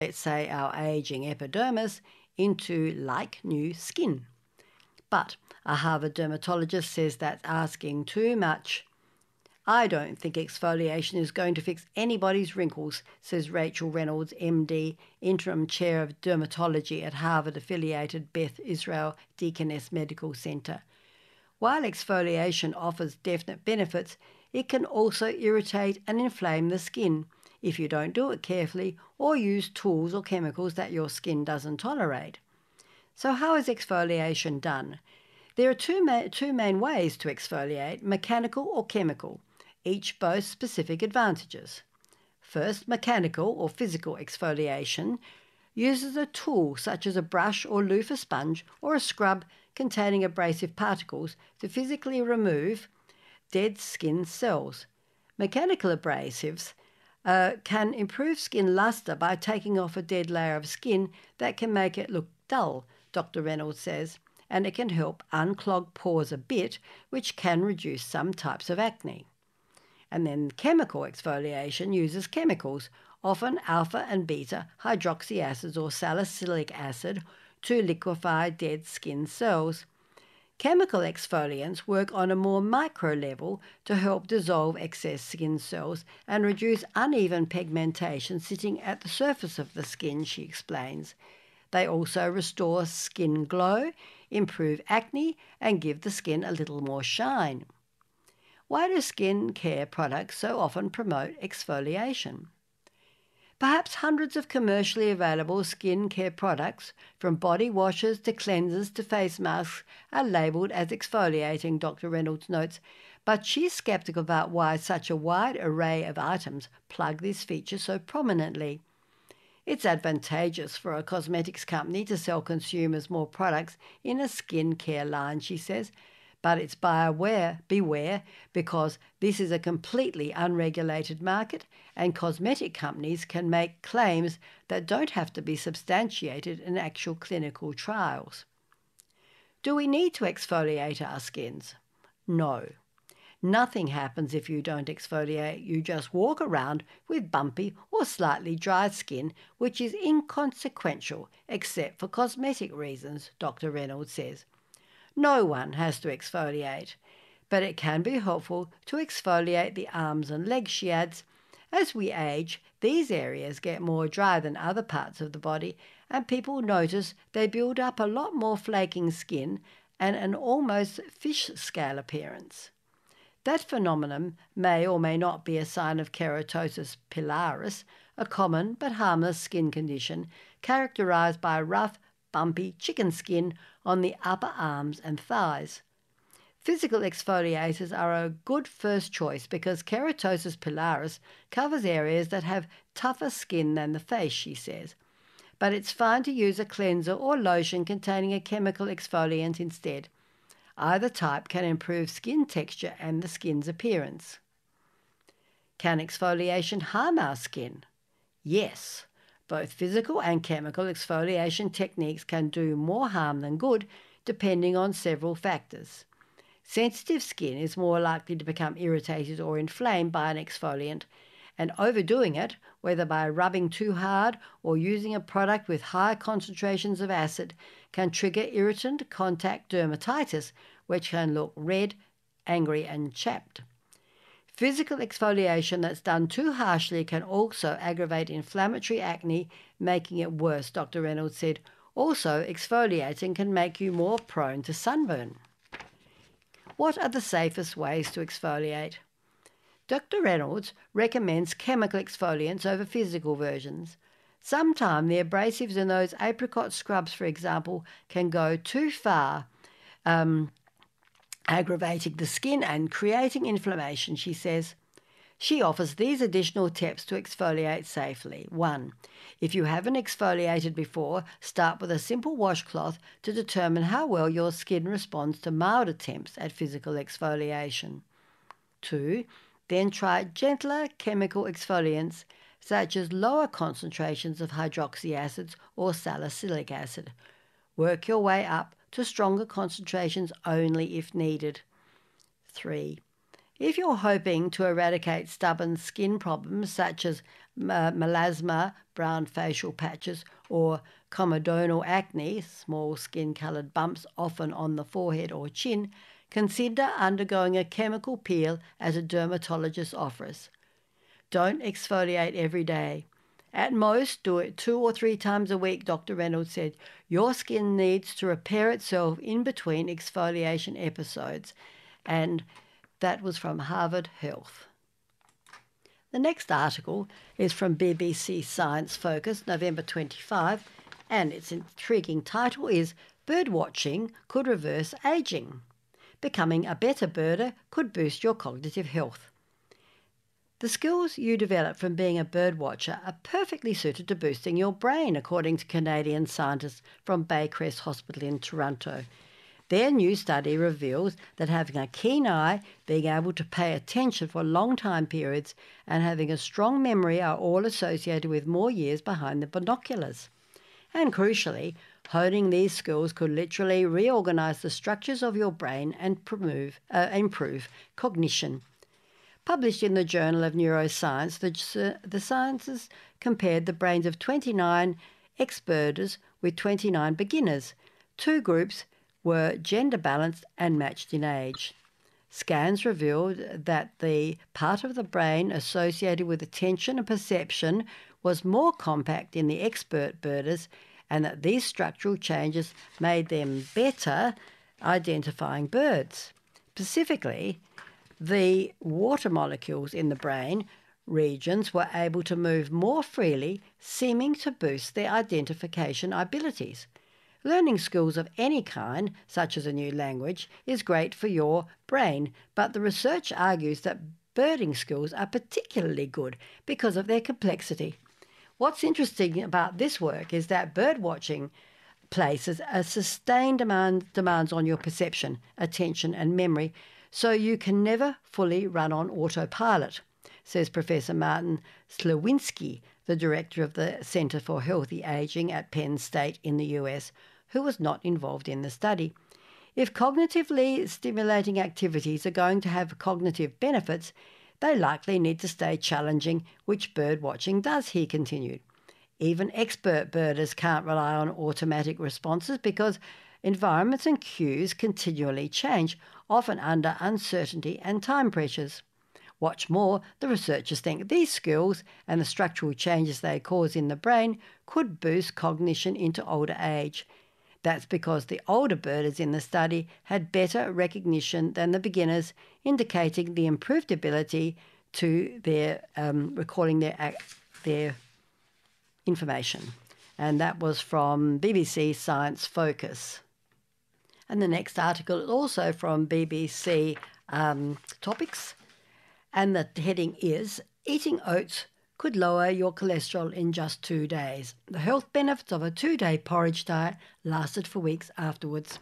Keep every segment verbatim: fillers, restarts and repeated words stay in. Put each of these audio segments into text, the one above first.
let's say our aging epidermis, into like new skin. But a Harvard dermatologist says that's asking too much. I don't think exfoliation is going to fix anybody's wrinkles, says Rachel Reynolds, M D, interim chair of dermatology at Harvard-affiliated Beth Israel Deaconess Medical Center. While exfoliation offers definite benefits, it can also irritate and inflame the skin if you don't do it carefully or use tools or chemicals that your skin doesn't tolerate. So how is exfoliation done? There are two, ma- two main ways to exfoliate, mechanical or chemical. Each boasts specific advantages. First, mechanical or physical exfoliation uses a tool such as a brush or loofah sponge or a scrub containing abrasive particles to physically remove dead skin cells. Mechanical abrasives uh, can improve skin luster by taking off a dead layer of skin that can make it look dull, Doctor Reynolds says, and it can help unclog pores a bit, which can reduce some types of acne. And then chemical exfoliation uses chemicals, often alpha and beta hydroxy acids or salicylic acid, to liquefy dead skin cells. Chemical exfoliants work on a more micro level to help dissolve excess skin cells and reduce uneven pigmentation sitting at the surface of the skin, she explains. They also restore skin glow, improve acne, and give the skin a little more shine. Why do skin care products so often promote exfoliation? Perhaps hundreds of commercially available skin care products, from body washes to cleansers to face masks, are labelled as exfoliating, Doctor Reynolds notes, but she's sceptical about why such a wide array of items plug this feature so prominently. It's advantageous for a cosmetics company to sell consumers more products in a skin care line, she says, but it's buyer beware because this is a completely unregulated market and cosmetic companies can make claims that don't have to be substantiated in actual clinical trials. Do we need to exfoliate our skins? No. Nothing happens if you don't exfoliate. You just walk around with bumpy or slightly dry skin, which is inconsequential except for cosmetic reasons, Doctor Reynolds says. No one has to exfoliate, but it can be helpful to exfoliate the arms and legs, she adds. As we age, these areas get more dry than other parts of the body, and people notice they build up a lot more flaking skin and an almost fish scale appearance. That phenomenon may or may not be a sign of keratosis pilaris, a common but harmless skin condition characterized by rough, bumpy chicken skin on the upper arms and thighs. Physical exfoliators are a good first choice because keratosis pilaris covers areas that have tougher skin than the face, she says. But it's fine to use a cleanser or lotion containing a chemical exfoliant instead. Either type can improve skin texture and the skin's appearance. Can exfoliation harm our skin? Yes. Both physical and chemical exfoliation techniques can do more harm than good, depending on several factors. Sensitive skin is more likely to become irritated or inflamed by an exfoliant, and overdoing it, whether by rubbing too hard or using a product with high concentrations of acid, can trigger irritant contact dermatitis, which can look red, angry, and chapped. Physical exfoliation that's done too harshly can also aggravate inflammatory acne, making it worse, Doctor Reynolds said. Also, exfoliating can make you more prone to sunburn. What are the safest ways to exfoliate? Doctor Reynolds recommends chemical exfoliants over physical versions. Sometimes the abrasives in those apricot scrubs, for example, can go too far, um, aggravating the skin and creating inflammation, she says. She offers these additional tips to exfoliate safely. One, if you haven't exfoliated before, start with a simple washcloth to determine how well your skin responds to mild attempts at physical exfoliation. Two, then try gentler chemical exfoliants such as lower concentrations of hydroxy acids or salicylic acid. Work your way up to stronger concentrations only if needed. Three, if you're hoping to eradicate stubborn skin problems such as uh, melasma, brown facial patches, or comedonal acne, small skin-coloured bumps often on the forehead or chin, consider undergoing a chemical peel as a dermatologist offers. Don't exfoliate every day. At most, do it two or three times a week, Doctor Reynolds said. Your skin needs to repair itself in between exfoliation episodes. And that was from Harvard Health. The next article is from B B C Science Focus, November twenty-fifth, and its intriguing title is Birdwatching Could Reverse Aging. Becoming a better birder could boost your cognitive health. The skills you develop from being a bird watcher are perfectly suited to boosting your brain, according to Canadian scientists from Baycrest Hospital in Toronto. Their new study reveals that having a keen eye, being able to pay attention for long time periods, and having a strong memory are all associated with more years behind the binoculars. And crucially, honing these skills could literally reorganize the structures of your brain and promote, uh, improve cognition. Published in the Journal of Neuroscience, the, the scientists compared the brains of twenty-nine ex-birders with twenty-nine beginners. Two groups were gender balanced and matched in age. Scans revealed that the part of the brain associated with attention and perception was more compact in the expert birders, and that these structural changes made them better identifying birds. Specifically, the water molecules in the brain regions were able to move more freely, seeming to boost their identification abilities. Learning skills of any kind, such as a new language, is great for your brain, but the research argues that birding skills are particularly good because of their complexity. What's interesting about this work is that bird watching places a sustained demand, demands on your perception, attention and memory, so you can never fully run on autopilot, says Professor Martin Slawinski, the director of the Center for Healthy Aging at Penn State in the U S, who was not involved in the study. If cognitively stimulating activities are going to have cognitive benefits, they likely need to stay challenging, which bird watching does, he continued. Even expert birders can't rely on automatic responses because environments and cues continually change, often under uncertainty and time pressures. What's more, the researchers think these skills and the structural changes they cause in the brain could boost cognition into older age. That's because the older birders in the study had better recognition than the beginners, indicating the improved ability to their um, recalling their their information. And that was from B B C Science Focus. And the next article is also from B B C um, Topics, and the heading is Eating Oats Could Lower Your Cholesterol in Just Two Days. The health benefits of a two-day porridge diet lasted for weeks afterwards.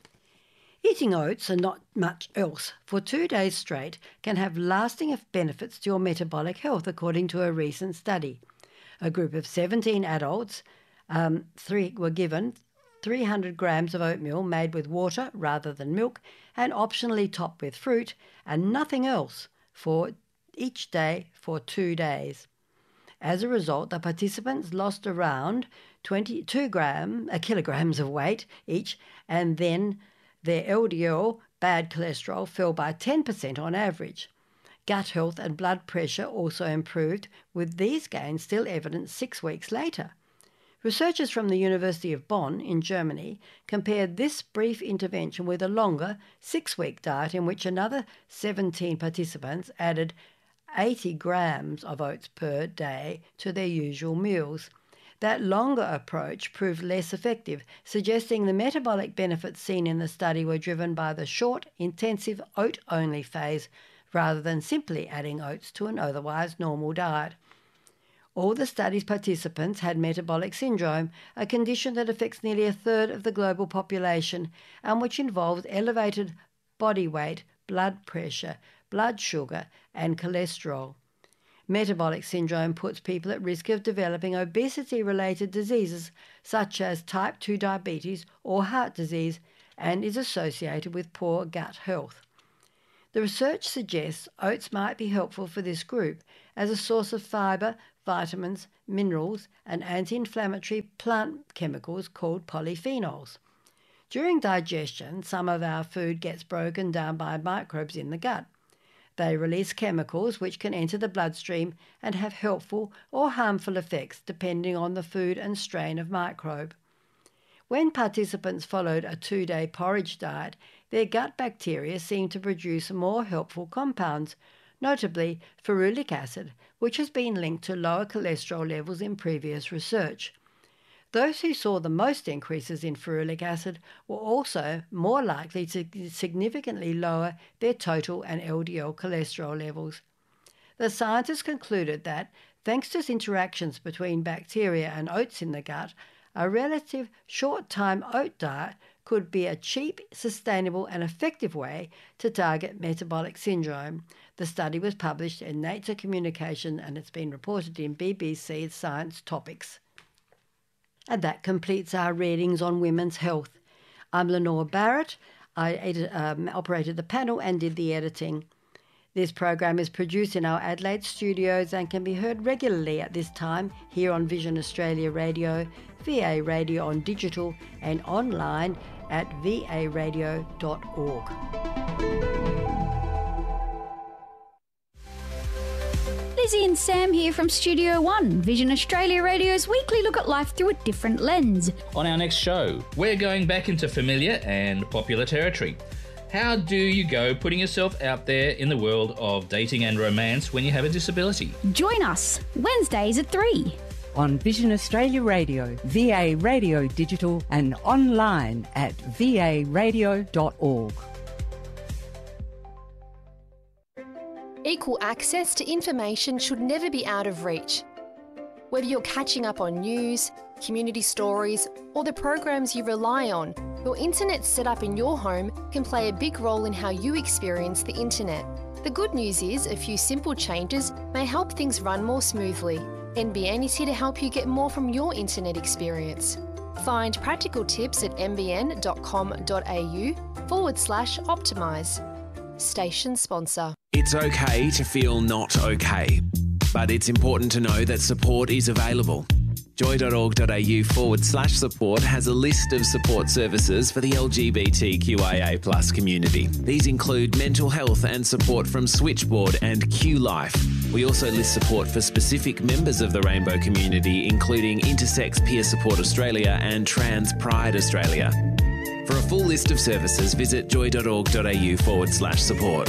Eating oats and not much else for two days straight can have lasting benefits to your metabolic health, according to a recent study. A group of seventeen adults um, three, were given three hundred grams of oatmeal made with water rather than milk and optionally topped with fruit and nothing else for each day for two days. As a result, the participants lost around twenty-two gram, uh, kilograms of weight each, and then their L D L, bad cholesterol, fell by ten percent on average. Gut health and blood pressure also improved, with these gains still evident six weeks later. Researchers from the University of Bonn in Germany compared this brief intervention with a longer six-week diet in which another seventeen participants added eighty grams of oats per day to their usual meals. That longer approach proved less effective, suggesting the metabolic benefits seen in the study were driven by the short, intensive oat-only phase rather than simply adding oats to an otherwise normal diet. All the study's participants had metabolic syndrome, a condition that affects nearly a third of the global population and which involves elevated body weight, blood pressure, blood sugar, and cholesterol. Metabolic syndrome puts people at risk of developing obesity-related diseases such as type two diabetes or heart disease and is associated with poor gut health. The research suggests oats might be helpful for this group as a source of fibre, vitamins, minerals, and anti-inflammatory plant chemicals called polyphenols. During digestion, some of our food gets broken down by microbes in the gut. They release chemicals which can enter the bloodstream and have helpful or harmful effects depending on the food and strain of microbe. When participants followed a two-day porridge diet, their gut bacteria seemed to produce more helpful compounds, notably ferulic acid, which has been linked to lower cholesterol levels in previous research. Those who saw the most increases in ferulic acid were also more likely to significantly lower their total and L D L cholesterol levels. The scientists concluded that, thanks to interactions between bacteria and oats in the gut, a relative short-time oat diet could be a cheap, sustainable and effective way to target metabolic syndrome. The study was published in Nature Communication and it's been reported in B B C Science Topics. And that completes our readings on women's health. I'm Lenore Barrett. I edit, um, operated the panel and did the editing. This program is produced in our Adelaide studios and can be heard regularly at this time here on Vision Australia Radio, V A Radio on digital and online at v a radio dot org. Lizzie and Sam here from Studio One, Vision Australia Radio's weekly look at life through a different lens. On our next show, we're going back into familiar and popular territory. How do you go putting yourself out there in the world of dating and romance when you have a disability? Join us Wednesdays at three. On Vision Australia Radio, V A Radio Digital and online at v a radio dot org. Equal access to information should never be out of reach. Whether you're catching up on news, community stories, or the programs you rely on, your internet setup in your home can play a big role in how you experience the internet. The good news is a few simple changes may help things run more smoothly. N B N is here to help you get more from your internet experience. Find practical tips at n b n dot com dot a u forward slash optimise. Station sponsor. It's okay to feel not okay, but it's important to know that support is available. joy dot org dot a u forward slash support has a list of support services for the L G B T Q I A plus community. These include mental health and support from Switchboard and Q Life. We also list support for specific members of the rainbow community, including Intersex Peer Support Australia and Trans Pride Australia. For a full list of services, visit joy dot org dot a u forward slash support.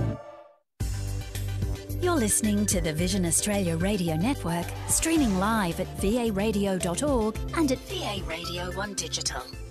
You're listening to the Vision Australia Radio Network, streaming live at v a radio dot org and at V A Radio on Digital.